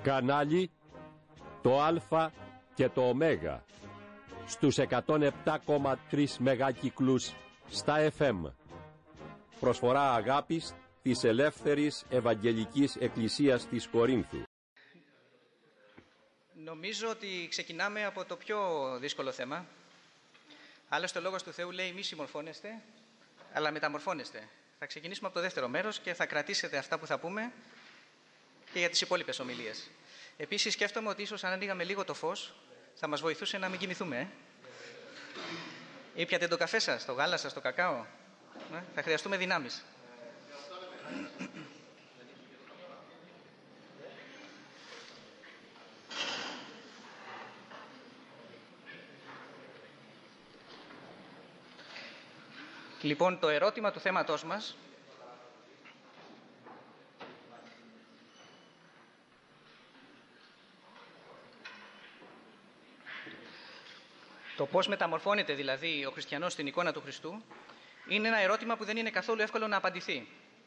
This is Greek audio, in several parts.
Κανάλι το Α και το Ω στους 107,3 μεγάκυκλους στα FM. Προσφορά αγάπης της Ελεύθερης Ευαγγελικής Εκκλησίας της Κορίνθου. Νομίζω ότι ξεκινάμε από το πιο δύσκολο θέμα. Άλλωστε ο Λόγος του Θεού λέει μη συμμορφώνεστε, αλλά μεταμορφώνεστε. Θα ξεκινήσουμε από το δεύτερο μέρος και θα κρατήσετε αυτά που θα πούμε και για τις υπόλοιπες ομιλίες. Επίσης σκέφτομαι ότι ίσως αν ανοίγαμε λίγο το φως θα μας βοηθούσε να μην κοιμηθούμε. Ήπιατε το καφέ σας, το γάλα σας, το κακάο. Θα χρειαστούμε δυνάμεις. Λοιπόν, το ερώτημα του θέματός μας το πώς μεταμορφώνεται δηλαδή ο χριστιανός στην εικόνα του Χριστού είναι ένα ερώτημα που δεν είναι καθόλου εύκολο να απαντηθεί.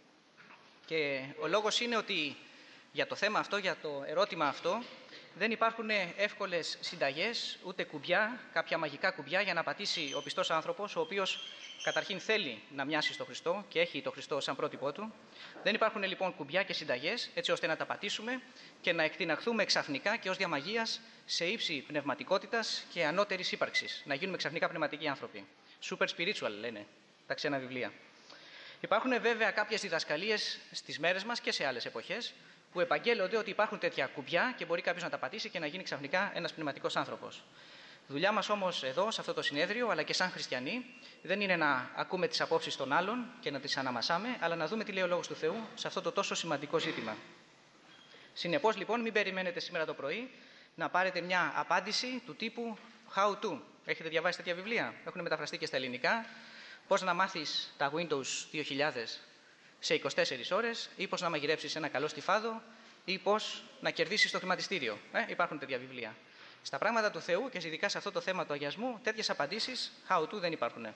Και ο λόγος είναι ότι για το θέμα αυτό, για το ερώτημα αυτό, δεν υπάρχουν εύκολες συνταγές, ούτε κουμπιά, κάποια μαγικά κουμπιά για να πατήσει ο πιστός άνθρωπος, ο οποίος καταρχήν θέλει να μοιάσει στο Χριστό και έχει το Χριστό σαν πρότυπό του. Δεν υπάρχουν λοιπόν κουμπιά και συνταγές έτσι ώστε να τα πατήσουμε και να εκτιναχθούμε ξαφνικά και ως διαμαγείας σε ύψη πνευματικότητας και ανώτερης ύπαρξης. Να γίνουμε ξαφνικά πνευματικοί άνθρωποι. Super spiritual λένε τα ξένα βιβλία. Υπάρχουν βέβαια κάποιες διδασκαλίες στις μέρες μας και σε άλλες εποχές που επαγγέλλονται ότι υπάρχουν τέτοια κουμπιά και μπορεί κάποιος να τα πατήσει και να γίνει ξαφνικά ένας πνευματικός άνθρωπος. Δουλειά μας όμως εδώ, σε αυτό το συνέδριο, αλλά και σαν χριστιανοί, δεν είναι να ακούμε τις απόψεις των άλλων και να τις αναμασάμε, αλλά να δούμε τι λέει ο Λόγος του Θεού σε αυτό το τόσο σημαντικό ζήτημα. Συνεπώς, λοιπόν, μην περιμένετε σήμερα το πρωί να πάρετε μια απάντηση του τύπου How to. Έχετε διαβάσει τέτοια βιβλία? Έχουν μεταφραστεί και στα ελληνικά. Πώς να μάθεις τα Windows 2000 σε 24 ώρες, ή πώς να μαγειρέψεις ένα καλό στιφάδο, ή πώς να κερδίσεις το χρηματιστήριο. Υπάρχουν τέτοια βιβλία. Στα πράγματα του Θεού και ειδικά σε αυτό το θέμα του αγιασμού, τέτοιες απαντήσεις how to δεν υπάρχουν.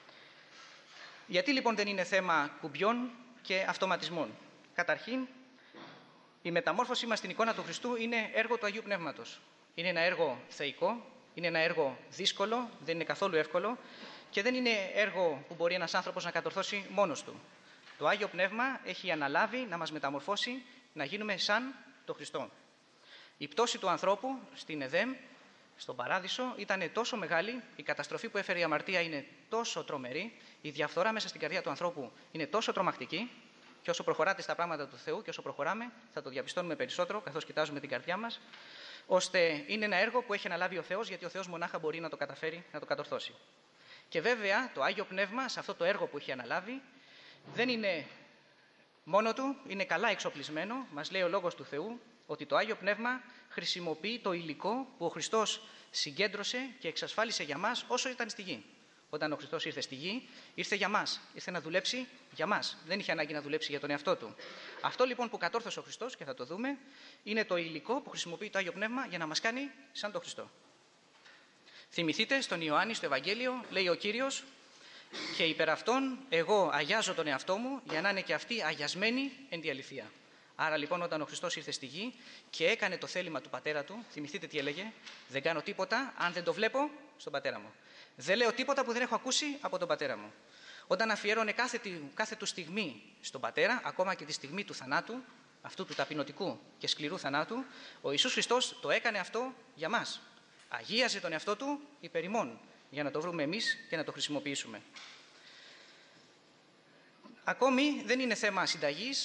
Γιατί λοιπόν δεν είναι θέμα κουμπιών και αυτοματισμών? Καταρχήν, η μεταμόρφωσή μας στην εικόνα του Χριστού είναι έργο του Αγίου Πνεύματος. Είναι ένα έργο θεϊκό, είναι ένα έργο δύσκολο, δεν είναι καθόλου εύκολο και δεν είναι έργο που μπορεί ένας άνθρωπος να κατορθώσει μόνος του. Το Άγιο Πνεύμα έχει αναλάβει να μας μεταμορφώσει, να γίνουμε σαν το Χριστό. Η πτώση του ανθρώπου στην Εδέμ, στον Παράδεισο, ήταν τόσο μεγάλη, η καταστροφή που έφερε η αμαρτία είναι τόσο τρομερή, η διαφθορά μέσα στην καρδιά του ανθρώπου είναι τόσο τρομακτική, και όσο προχωράτε στα πράγματα του Θεού και όσο προχωράμε, θα το διαπιστώνουμε περισσότερο, καθώς κοιτάζουμε την καρδιά μας, ώστε είναι ένα έργο που έχει αναλάβει ο Θεός, γιατί ο Θεός μονάχα μπορεί να το καταφέρει, να το κατορθώσει. Και βέβαια το Άγιο Πνεύμα, σε αυτό το έργο που έχει αναλάβει, δεν είναι μόνο του, είναι καλά εξοπλισμένο. Μας λέει ο Λόγος του Θεού ότι το Άγιο Πνεύμα χρησιμοποιεί το υλικό που ο Χριστός συγκέντρωσε και εξασφάλισε για μας όσο ήταν στη γη. Όταν ο Χριστός ήρθε στη γη, ήρθε για μας, ήρθε να δουλέψει για μας. Δεν είχε ανάγκη να δουλέψει για τον εαυτό του. Αυτό λοιπόν που κατόρθωσε ο Χριστός, και θα το δούμε, είναι το υλικό που χρησιμοποιεί το Άγιο Πνεύμα για να μας κάνει σαν τον Χριστό. Θυμηθείτε, στον Ιωάννη, στο Ευαγγέλιο, λέει ο Κύριος, και υπέρ αυτών εγώ αγιάζω τον εαυτό μου για να είναι και αυτοί αγιασμένοι εν τη αληθεία. Άρα λοιπόν όταν ο Χριστός ήρθε στη γη και έκανε το θέλημα του Πατέρα του, θυμηθείτε τι έλεγε: δεν κάνω τίποτα αν δεν το βλέπω στον Πατέρα μου. Δεν λέω τίποτα που δεν έχω ακούσει από τον Πατέρα μου. Όταν αφιέρωνε κάθε του στιγμή στον Πατέρα, ακόμα και τη στιγμή του θανάτου, αυτού του ταπεινωτικού και σκληρού θανάτου, ο Ιησούς Χριστός το έκανε αυτό για μας. Αγίαζε τον εαυτό του υπέρ ημών, για να το βρούμε εμείς και να το χρησιμοποιήσουμε. Ακόμη δεν είναι θέμα συνταγής,